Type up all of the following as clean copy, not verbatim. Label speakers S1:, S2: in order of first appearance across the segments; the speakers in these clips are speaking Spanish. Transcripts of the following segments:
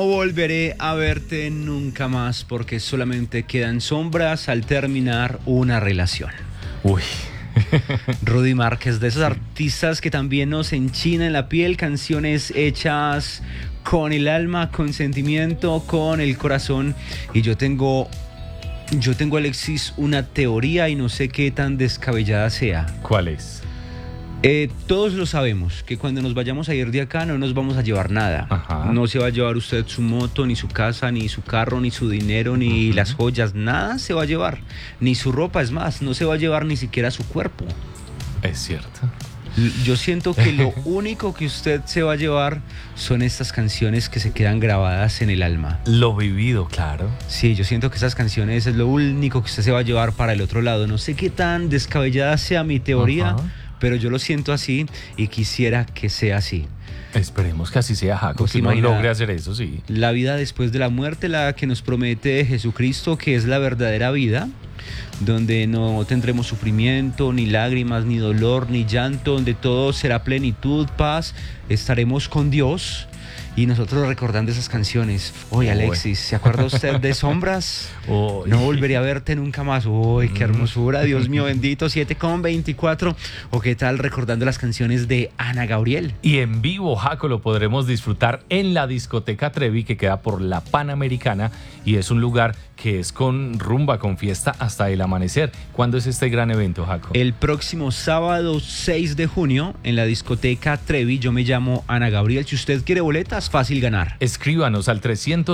S1: No volveré a verte nunca más porque solamente quedan sombras al terminar una relación.
S2: Uy.
S1: Rudy Márquez, de esos artistas que también nos enchinan la piel, canciones hechas con el alma, con sentimiento, con el corazón. Y yo tengo, Alexis, una teoría y no sé qué tan descabellada sea.
S2: ¿Cuál es?
S1: Todos lo sabemos, que cuando nos vayamos a ir de acá no nos vamos a llevar nada.
S2: Ajá.
S1: No se va a llevar usted su moto, ni su casa, ni su carro, ni su dinero, ni las joyas. Nada se va a llevar. Ni su ropa, es más, no se va a llevar ni siquiera su cuerpo.
S2: Es cierto.
S1: Yo siento que lo único que usted se va a llevar son estas canciones que se quedan grabadas en el alma.
S2: Lo vivido, claro.
S1: Sí, yo siento que esas canciones es lo único que usted se va a llevar para el otro lado. No sé qué tan descabellada sea mi teoría,
S2: Ajá.
S1: pero yo lo siento así y quisiera que sea así.
S2: Esperemos que así sea, Jaco,
S1: Pues
S2: que uno
S1: imagina,
S2: logre hacer eso, sí.
S1: La vida después de la muerte, la que nos promete Jesucristo, que es la verdadera vida, donde no tendremos sufrimiento, ni lágrimas, ni dolor, ni llanto, donde todo será plenitud, paz, estaremos con Dios. Y nosotros recordando esas canciones. Oye, Alexis, ¿se acuerda usted de Sombras?
S2: Uy.
S1: No volveré a verte nunca más. Uy, qué hermosura, Dios mío bendito, 7:24. O qué tal recordando las canciones de Ana Gabriel.
S2: Y en vivo, Jaco, lo podremos disfrutar en la discoteca Trevi, que queda por la Panamericana, y es un lugar que es con rumba, con fiesta hasta el amanecer. ¿Cuándo es este gran evento, Jaco?
S1: El próximo sábado 6 de junio en la discoteca Trevi. Yo me llamo Ana Gabriel. Si usted quiere boletas, fácil ganar.
S2: Escríbanos al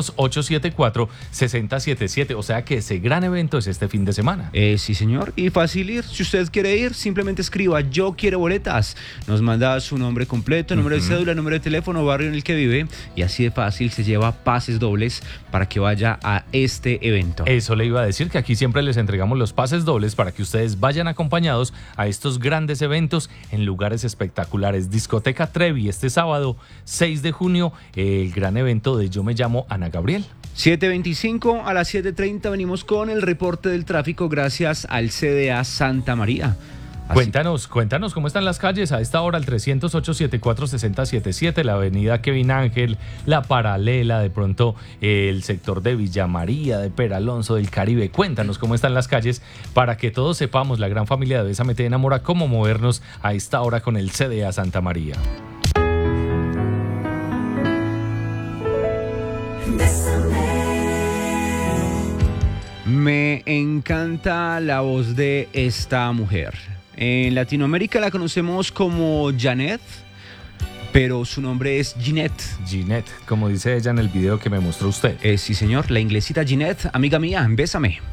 S2: 300-874-6077, o sea que ese gran evento es este fin de semana.
S1: Sí, señor, y fácil ir. Si usted quiere ir, simplemente escriba "yo quiero boletas". Nos manda su nombre completo, número de cédula, número de teléfono, barrio en el que vive, y así de fácil se lleva pases dobles para que vaya a este evento.
S2: Eso le iba a decir, que aquí siempre les entregamos los pases dobles para que ustedes vayan acompañados a estos grandes eventos en lugares espectaculares. Discoteca Trevi, este sábado 6 de junio, el gran evento de Yo me llamo Ana Gabriel.
S1: 7:25, a las 7:30 venimos con el reporte del tráfico gracias al CDA Santa María.
S2: Cuéntanos cómo están las calles a esta hora, el 300-874-6077, la avenida Kevin Ángel, la Paralela, de pronto el sector de Villa María, de Peralonso, del Caribe. Cuéntanos cómo están las calles para que todos sepamos, la gran familia de Bésame Te Enamora, cómo movernos a esta hora con el CDA Santa María.
S1: Me encanta la voz de esta mujer. En Latinoamérica la conocemos como Janet, pero su nombre es Ginette.
S2: Ginette, como dice ella en el video que me mostró usted.
S1: Sí, señor, la inglesita Ginette, amiga mía, bésame.